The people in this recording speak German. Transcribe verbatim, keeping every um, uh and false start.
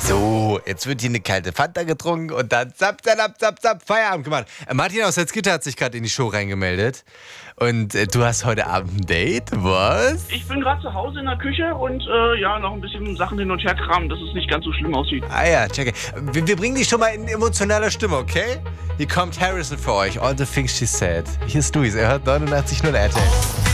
So, jetzt wird hier eine kalte Fanta getrunken und dann zap, zap, zap, zap, Feierabend gemacht. Äh, Martin aus Salzgitter hat sich gerade in die Show reingemeldet. Und äh, du hast heute Abend ein Date, was? Ich bin gerade zu Hause in der Küche und äh, ja, noch ein bisschen Sachen hin und her kramen, dass es nicht ganz so schlimm aussieht. Ah ja, check it. Wir, wir bringen dich schon mal in emotionaler Stimme, okay? Hier kommt Harrison für euch, All the Things She Said. Hier ist Luis, er hört neunundachtzig Komma null R T L.